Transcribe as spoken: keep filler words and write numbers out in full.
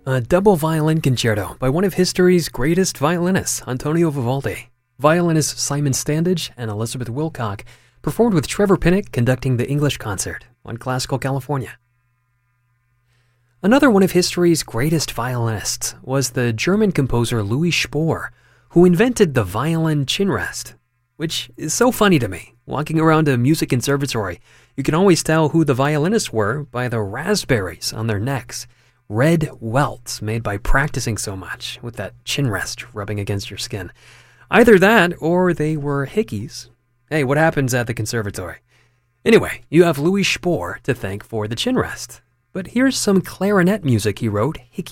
A double violin concerto by one of history's greatest violinists, Antonio Vivaldi. Violinists Simon Standage and Elizabeth Wilcock performed with Trevor Pinnock conducting the English concert on Classical California. Another one of history's greatest violinists was the German composer Louis Spohr, who invented the violin chin rest, which is so funny to me. Walking around a music conservatory, you can always tell who the violinists were by the raspberries on their necks. Red welts made by practicing so much, with that chin rest rubbing against your skin. Either that, or they were hickeys. Hey, what happens at the conservatory? Anyway, you have Louis Spohr to thank for the chin rest. But here's some clarinet music he wrote, Hickey